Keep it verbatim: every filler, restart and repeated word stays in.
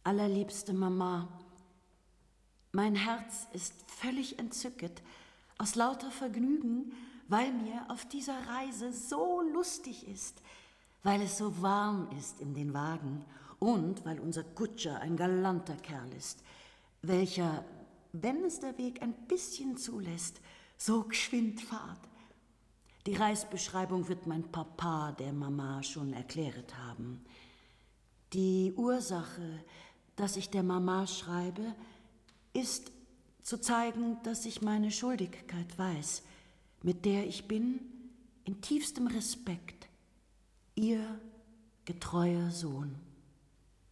Allerliebste Mama, mein Herz ist völlig entzücket, aus lauter Vergnügen, weil mir auf dieser Reise so lustig ist, weil es so warm ist in den Wagen und weil unser Kutscher ein galanter Kerl ist, welcher, wenn es der Weg ein bisschen zulässt, so geschwind fahrt. Die Reisbeschreibung wird mein Papa der Mama schon erklärt haben. Die Ursache, dass ich der Mama schreibe, ist zu zeigen, dass ich meine Schuldigkeit weiß, mit der ich bin, in tiefstem Respekt, Ihr getreuer Sohn.